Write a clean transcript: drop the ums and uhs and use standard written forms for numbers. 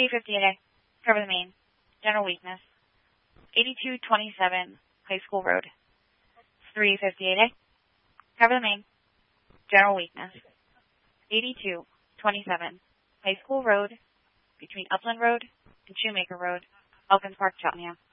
358A, cover the main, general weakness. 8227 High School Road. 358A, cover the main, general weakness. 8227 High School Road, between Upland Road and Shoemaker Road, Elkins Park, Cheltenham.